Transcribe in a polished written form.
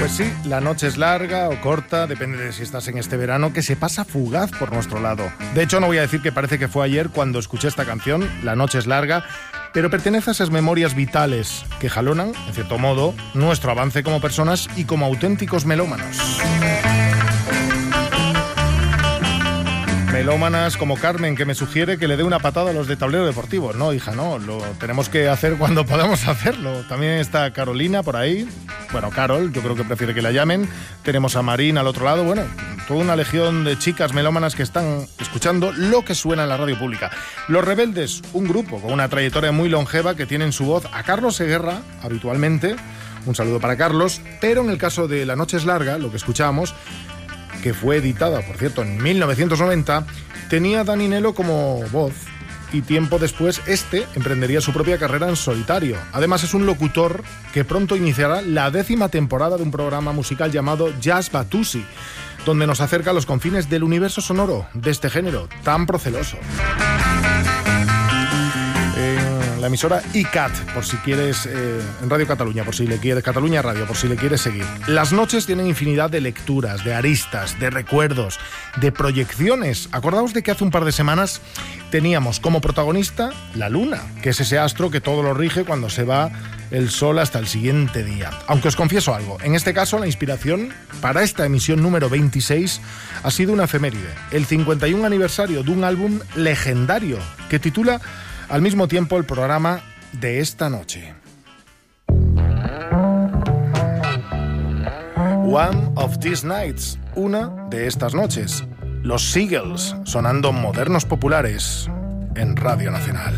Pues sí, la noche es larga o corta, depende de si estás en este verano, que se pasa fugaz por nuestro lado. De hecho, no voy a decir que parece que fue ayer cuando escuché esta canción, La noche es larga, pero pertenece a esas memorias vitales que jalonan, en cierto modo, nuestro avance como personas y como auténticos melómanos. Melómanas como Carmen, que me sugiere que le dé una patada a los de Tablero Deportivo. No, hija, no, lo tenemos que hacer cuando podamos hacerlo. También está Carolina por ahí. Bueno, Carol, yo creo que prefiere que la llamen. Tenemos a Marín al otro lado. Bueno, toda una legión de chicas melómanas que están escuchando lo que suena en la radio pública. Los Rebeldes, un grupo con una trayectoria muy longeva que tiene en su voz a Carlos Seguerra, habitualmente. Un saludo para Carlos. Pero en el caso de La noche es larga, lo que escuchamos, que fue editada, por cierto, en 1990, tenía a Dani Nelo como voz y tiempo después emprendería su propia carrera en solitario. Además es un locutor que pronto iniciará la 10ª temporada de un programa musical llamado Jazz Batusi, donde nos acerca a los confines del universo sonoro de este género tan proceloso. La emisora ICAT, por si quieres, en Radio Cataluña, por si le quieres, Cataluña Radio, por si le quieres seguir. Las noches tienen infinidad de lecturas, de aristas, de recuerdos, de proyecciones. Acordaos de que hace un par de semanas teníamos como protagonista la luna, que es ese astro que todo lo rige cuando se va el sol hasta el siguiente día. Aunque os confieso algo, en este caso la inspiración para esta emisión número 26 ha sido una efeméride, el 51 aniversario de un álbum legendario que titula al mismo tiempo el programa de esta noche. One of These Nights, una de estas noches. Los Seagulls sonando modernos populares en Radio Nacional.